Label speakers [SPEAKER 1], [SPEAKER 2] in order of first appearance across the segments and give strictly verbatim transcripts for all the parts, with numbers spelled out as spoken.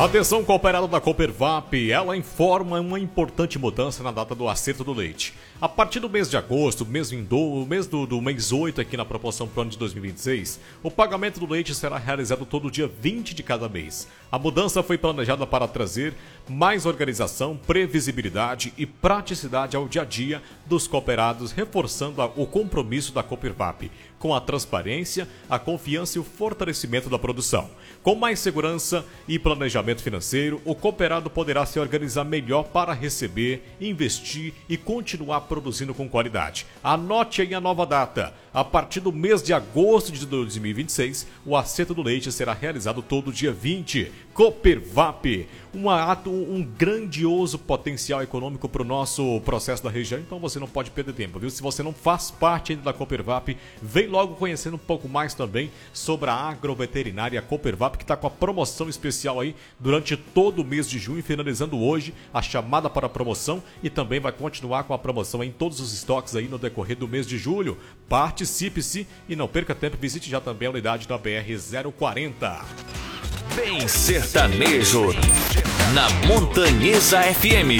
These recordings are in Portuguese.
[SPEAKER 1] Atenção, cooperado da Copervap, ela informa uma importante mudança na data do acerto do leite. A partir do mês de agosto, mês, do, mês do, do mês oito aqui na proporção para o ano de dois mil e vinte e seis, o pagamento do leite será realizado todo dia vinte de cada mês. A mudança foi planejada para trazer mais organização, previsibilidade e praticidade ao dia a dia dos cooperados, reforçando a, o compromisso da Copervap com a transparência, a confiança e o fortalecimento da produção. Com mais segurança e planejamento financeiro, o cooperado poderá se organizar melhor para receber, investir e continuar produzindo com qualidade. Anote aí a nova data. A partir do mês de agosto de dois mil e vinte e seis, o acerto do leite será realizado todo dia vinte. Copervap, um ato, um grandioso potencial econômico para o nosso processo da região, então você não pode perder tempo, viu? Se você não faz parte ainda da Copervap, vem logo conhecendo um pouco mais também sobre a agroveterinária Copervap, que está com a promoção especial aí durante todo o mês de junho, finalizando hoje a chamada para a promoção, e também vai continuar com a promoção em todos os estoques aí no decorrer do mês de julho. Participe-se e não perca tempo, visite já também a unidade da B R zero quarenta.
[SPEAKER 2] Bem sertanejo na Montanhesa F M.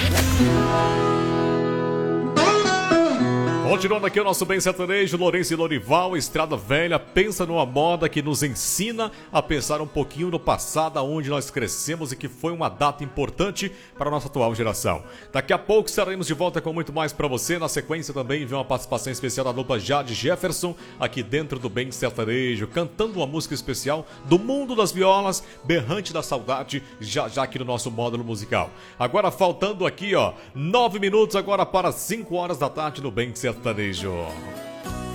[SPEAKER 1] Continuando aqui o nosso Bem Sertanejo, Lourenço e Lorival, Estrada Velha, pensa numa moda que nos ensina a pensar um pouquinho no passado, onde nós crescemos e que foi uma data importante para a nossa atual geração. Daqui a pouco estaremos de volta com muito mais para você. Na sequência também vem uma participação especial da dupla Jade Jefferson, aqui dentro do Bem Sertanejo, cantando uma música especial do mundo das violas, Berrante da Saudade, já já aqui no nosso módulo musical. Agora faltando aqui, ó, nove minutos agora para cinco horas da tarde no Bem Sertanejo. Sertanejo.